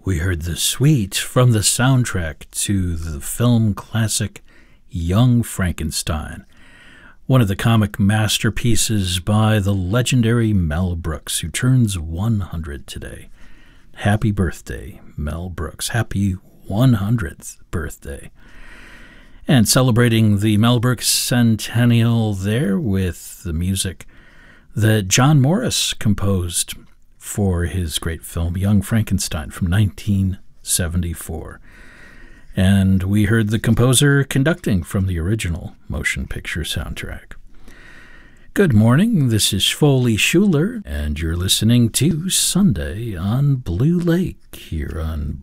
We heard the suite from the soundtrack to the film classic Young Frankenstein, one of the comic masterpieces by the legendary Mel Brooks, who turns 100 today. Happy birthday, Mel Brooks. Happy 100th birthday. And celebrating the Mel Brooks centennial there with the music that John Morris composed for his great film Young Frankenstein from 1974. And we heard the composer conducting from the original motion picture soundtrack. Good morning, this is Foley Schuler, and you're listening to Sunday on Blue Lake here on